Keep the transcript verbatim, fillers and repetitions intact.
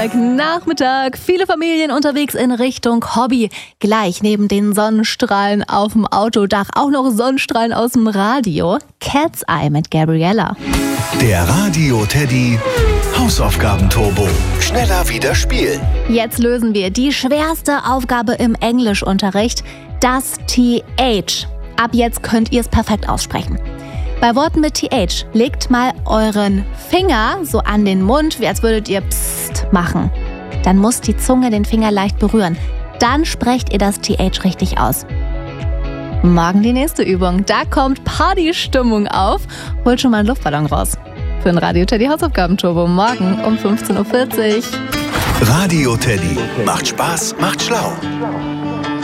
Dienstagnachmittag. Viele Familien unterwegs in Richtung Hobby. Gleich neben den Sonnenstrahlen auf dem Autodach auch noch Sonnenstrahlen aus dem Radio. Cat's Eye mit Gabriella. Der Radio-Teddy Hausaufgaben-Turbo. Schneller wieder spielen. Jetzt lösen wir die schwerste Aufgabe im Englischunterricht, das T H. Ab jetzt könnt ihr es perfekt aussprechen. Bei Worten mit T H legt mal euren Finger so an den Mund, wie als würdet ihr Psst machen. Dann muss die Zunge den Finger leicht berühren. Dann sprecht ihr das T H richtig aus. Morgen die nächste Übung. Da kommt Partystimmung auf. Holt schon mal einen Luftballon raus. Für den Radio-Teddy Hausaufgaben-Turbo morgen um fünfzehn Uhr vierzig. Radio-Teddy macht Spaß, macht schlau.